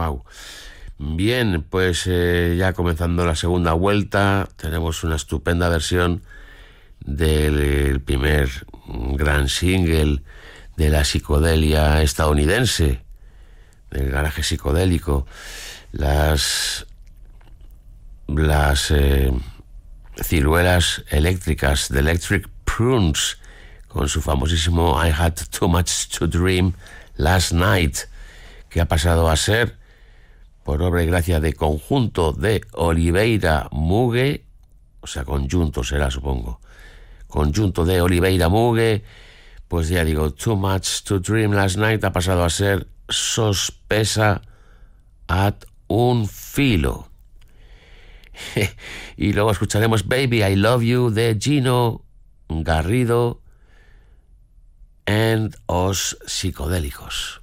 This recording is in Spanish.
Wow. Bien, pues ya comenzando la segunda vuelta, tenemos una estupenda versión del primer gran single de la psicodelia estadounidense, del garaje psicodélico. Las ciruelas eléctricas de Electric Prunes, con su famosísimo I Had Too Much to Dream Last Night, que ha pasado a ser, por obra y gracia de conjunto de Oliveira Mugue, o sea, conjunto será, supongo, conjunto de Oliveira Mugue, pues ya digo, Too Much to Dream Last Night ha pasado a ser Sospesa ad un filo. Y luego escucharemos Baby I Love You de Gino Garrido and Os Psicodélicos.